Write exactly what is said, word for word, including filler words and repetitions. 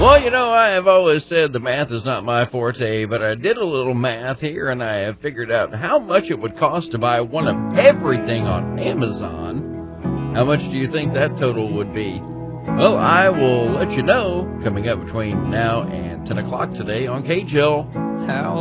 Well, you know, I have always said the math is not my forte, but I did a little math here and I have figured out how much it would cost to buy one of everything on Amazon. How much do you think that total would be? Well, I will let you know coming up between now and ten o'clock today on K J L. How